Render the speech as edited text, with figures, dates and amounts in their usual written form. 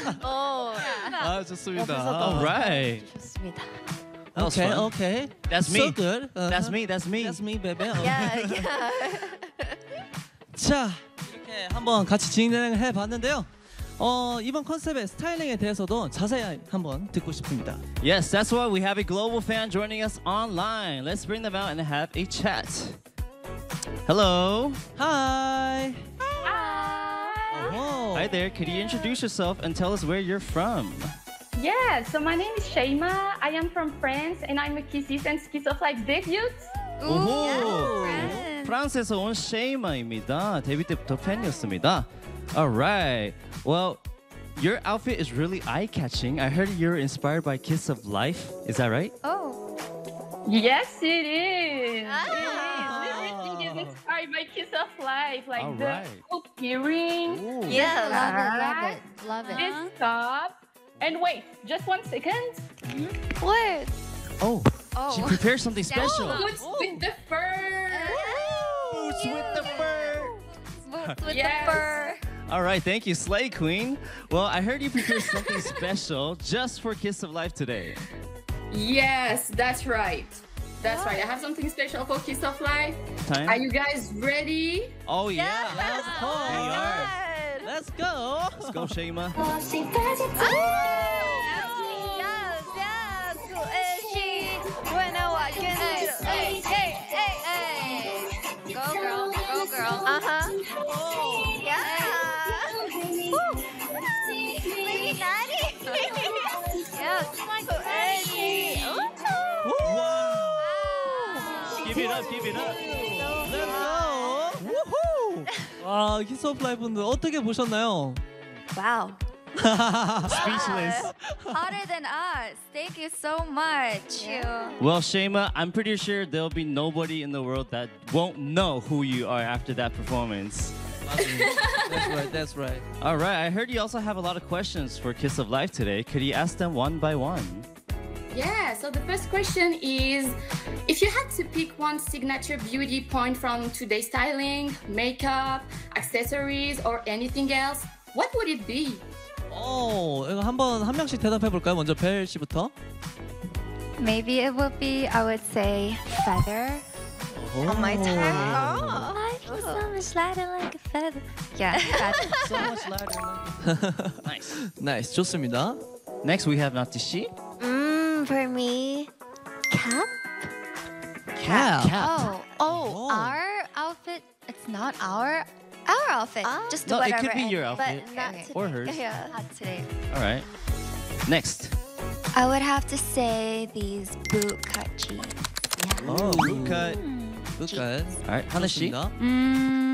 아 좋습니다. All right. 좋습니다. That was Okay, fun. okay. That's So me. good. That's me. That's me. That's me, baby. Yeah. 자, 이렇게 한번 같이 진행을 해봤는데요. 이번 컨셉의 스타일링에 대해서도 자세히 한번 듣고 싶습니다. Yes, that's why we have a global fan joining us online. Let's bring them out and have a chat. Hello. Hi. Oh. Hi there. Could you introduce yourself and tell us where you're from? Yeah, so my name is Sheima. I am from France and I'm a Kisses and Schizophiles debut. 오호. friend. 프랑스에서 온 쉐이마입니다. 데뷔 때부터 팬이었습니다. All right. Well, your outfit is really eye-catching. I heard you're inspired by Kiss of Life. Is that right? Oh. Yes, it is. Ah. It is. Everything is inspired by Kiss of Life, like All the right. hoop earring, Ooh. Yeah, love it. Love it. this top. And wait, just 1 second. What? Oh, she prepared something special. Boots with the fur. Boots with the fur. Boots with Yes. the fur. All right, thank you, Slay Queen. Well, I heard you prepared something special just for Kiss of Life today. Yes, that's right. That's right. I have something special for Kiss of Life. Time? Are you guys ready? Oh yeah, Let's go. We are. Let's go. Let's go, Sheima. Go girl, go girl. Uh-huh. Yeah. Baby daddy. Yes. Go edgy. Give it up, give it up. Let's go. Woohoo. 와, 키스 오브 라이브는 어떻게 보셨나요? Wow. Speechless. Hotter than us. Thank you so much. Well, Sheima, I'm pretty sure there'll be nobody in the world that won't know who you are after that performance. That's right. That's right. All right, I heard you also have a lot of questions for Kiss of Life today. Could you ask them one by one? Yeah, so the first question is, if you had to pick one signature beauty point from today's styling, makeup, accessories, or anything else, what would it be? 이거 한번 한 명씩 대답해 볼까요? 먼저 벨 씨부터. Maybe it would be, I would say, feather on my tongue. Like so much lighter like a feather. Yeah, feather. So much lighter. Nice. 나이스, 좋습니다. Next, we have Natishi. For me, cap. Cap. Oh, Oh. our outfit. It's not our outfit. Just No, it whatever. could be your but outfit. not Okay. today. Or hers. Yeah, not today. All right. Next. I would have to say these boot cut jeans. Yeah. Oh, Boot cut. good. All right, Hana-shi. 좋습니다.